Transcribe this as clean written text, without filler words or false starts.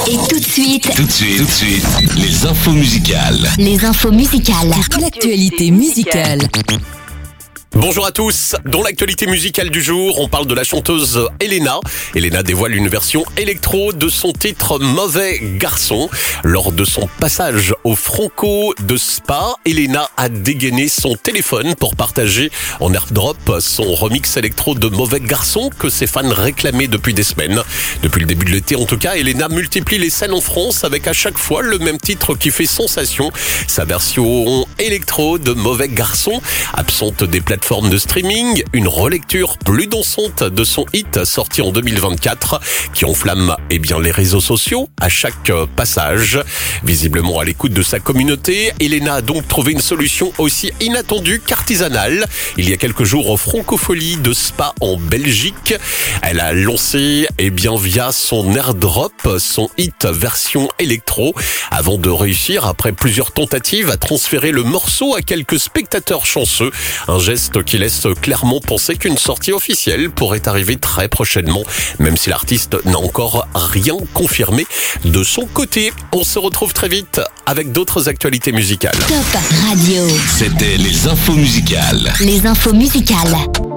Et tout de suite, les infos musicales. les infos musicales. L'actualité musicale. Bonjour à tous. Dans l'actualité musicale du jour, on parle de la chanteuse Elena. Elena dévoile une version électro de son titre Mauvais Garçon. Lors de son passage au Franco de Spa, Elena a dégainé son téléphone pour partager en airdrop son remix électro de Mauvais Garçon que ses fans réclamaient depuis des semaines. Depuis le début de l'été en tout cas, Elena multiplie les scènes en France avec à chaque fois le même titre qui fait sensation. Sa version électro de Mauvais Garçon, absente des plateformes de streaming, une relecture plus dansante de son hit sorti en 2024 qui enflamme les réseaux sociaux à chaque passage. Visiblement à l'écoute de sa communauté, Elena a donc trouvé une solution aussi inattendue qu'artisanale. Il y a quelques jours au Francofolie de Spa en Belgique, elle a lancé via son airdrop son hit version électro avant de réussir après plusieurs tentatives à transférer le morceau à quelques spectateurs chanceux. Un geste qui laisse clairement penser qu'une sortie officielle pourrait arriver très prochainement, même si l'artiste n'a encore rien confirmé de son côté. On se retrouve très vite avec d'autres actualités musicales. Top Radio. C'était les infos musicales. Les infos musicales.